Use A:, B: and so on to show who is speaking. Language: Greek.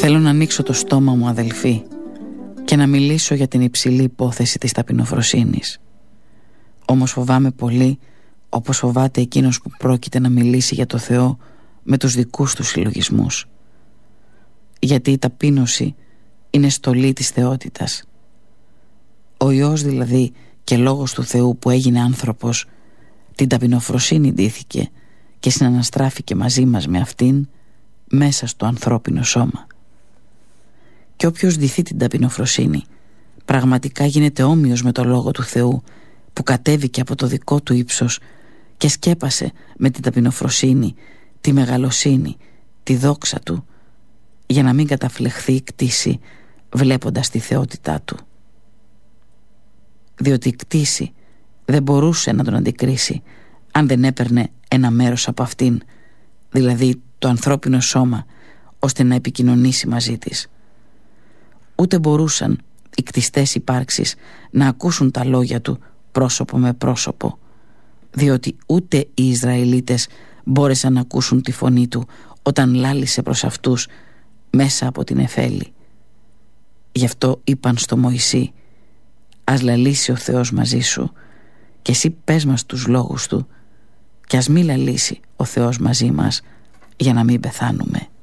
A: Θέλω να ανοίξω το στόμα μου, αδελφοί, και να μιλήσω για την υψηλή υπόθεση της ταπεινοφροσύνης. Όμως φοβάμαι πολύ, όπως φοβάται εκείνος που πρόκειται να μιλήσει για το Θεό με τους δικούς του συλλογισμούς. Γιατί η ταπείνωση είναι στολή της θεότητας. Ο Υιός δηλαδή και λόγος του Θεού που έγινε άνθρωπος, την ταπεινοφροσύνη ντύθηκε και συναναστράφηκε μαζί μας με αυτήν μέσα στο ανθρώπινο σώμα. Και όποιος ντυθεί την ταπεινοφροσύνη πραγματικά γίνεται όμοιος με το λόγο του Θεού που κατέβηκε από το δικό του ύψος και σκέπασε με την ταπεινοφροσύνη τη μεγαλοσύνη, τη δόξα του, για να μην καταφλεχθεί η κτήση βλέποντας τη θεότητά του. Διότι η κτήση δεν μπορούσε να τον αντικρίσει αν δεν έπαιρνε ένα μέρος από αυτήν, δηλαδή το ανθρώπινο σώμα, ώστε να επικοινωνήσει μαζί της. Ούτε μπορούσαν οι κτιστές υπάρξεις να ακούσουν τα λόγια του πρόσωπο με πρόσωπο, διότι ούτε οι Ισραηλίτες μπόρεσαν να ακούσουν τη φωνή του όταν λάλησε προς αυτούς μέσα από την Εφέλη. Γι' αυτό είπαν στο Μωυσή: «Ας λαλήσει ο Θεός μαζί σου και εσύ πες μας τους λόγους του, και ας μη λαλήσει ο Θεός μαζί μας για να μην πεθάνουμε».